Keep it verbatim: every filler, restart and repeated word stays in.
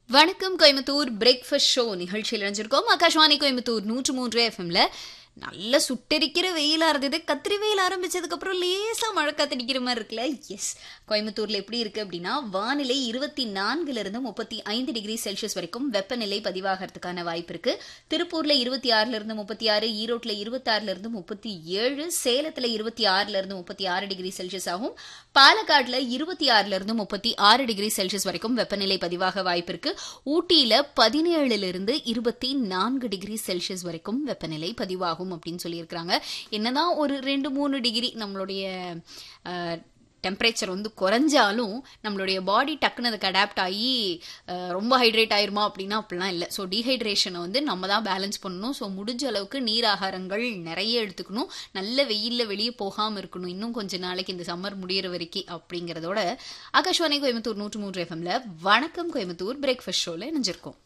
வணக்கம் Coimbatore breakfast show நிகழ்ச்சியில் இணைஞ்சிருக்கோம். ஆகாஷ்வாணி கோயம்புத்தூர் நூற்று மூன்று எஃப்எம்ல நல்ல சுட்டெரிக்கிற வெயிலா இருந்தது. கத்திரி வெயில் ஆரம்பிச்சதுக்கு அப்புறம் லேசா மழை காத்தடிக்கிற மாதிரி இருக்குல்ல. எஸ், கோயம்புத்தூர்ல எப்படி இருக்கு அப்படின்னா, வானிலை இருபத்தி நான்குல இருந்து முப்பத்தி ஐந்து டிகிரி செல்சியஸ் வரைக்கும் வெப்பநிலை பதிவாகிறதுக்கான வாய்ப்பு இருக்கு. திருப்பூர்ல இருபத்தி ஆறுல இருந்து முப்பத்தி ஆறு, ஈரோட்ல இருபத்தி ஆறுல இருந்து முப்பத்தி ஏழு, சேலத்துல இருபத்தி ஆறுல இருந்து முப்பத்தி ஆறு டிகிரி செல்சியஸ் ஆகும். பாலக்காடுல இருபத்தி ஆறுல இருந்து முப்பத்தி ஆறு டிகிரி செல்சியஸ் வரைக்கும் வெப்பநிலை பதிவாக வாய்ப்பு இருக்கு. ஊட்டியில பதினேழுல இருந்து இருபத்தி நான்கு டிகிரி செல்சியஸ் வரைக்கும் வெப்பநிலை பதிவாகும் அப்படின்னு சொல்லியிருக்கிறாங்க. என்னதான் ஒரு ரெண்டு மூணு டிகிரி நம்மளுடைய டெம்பரேச்சர் வந்து குறைஞ்சாலும் நம்மளுடைய பாடி டக்குன்னு அதுக்கு அடாப்ட் ஆகி ரொம்ப ஹைட்ரேட் ஆயிருமா அப்படின்னா அப்படிலாம் இல்லை. ஸோ டீஹைட்ரேஷனை வந்து நம்ம தான் பேலன்ஸ் பண்ணணும். ஸோ முடிஞ்ச அளவுக்கு நீர் ஆகாரங்கள் நிறைய எடுத்துக்கணும். நல்ல வெயிலில் வெளியே போகாமல் இருக்கணும். இன்னும் கொஞ்ச நாளைக்கு இந்த சம்மர் முடியிற வரைக்கும் அப்படிங்கிறதோட ஆகாஷ்வாணி கோயம்புத்தூர் நூற்று மூன்று எஃப்எம்ல வணக்கம் கோயம்புத்தூர் பிரேக்ஃபாஸ்ட் ஷோல இணைஞ்சிருக்கோம்.